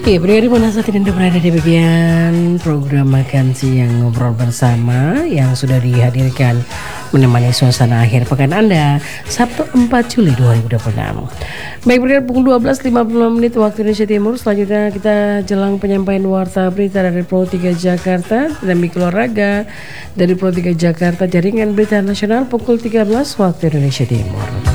Oke, Bri Mona saat ini berada di bagian program makan siang ngobrol bersama yang sudah dihadirkan menemani suasana akhir pekan Anda Sabtu 4 Juli 2026. Baik, Bri, pukul 12.55 waktu Indonesia Timur. Selanjutnya kita jelang penyampaian warta berita dari Pro 3 Jakarta dan Miki Olahraga dari Pro 3 Jakarta, jaringan berita nasional pukul 13 waktu Indonesia Timur.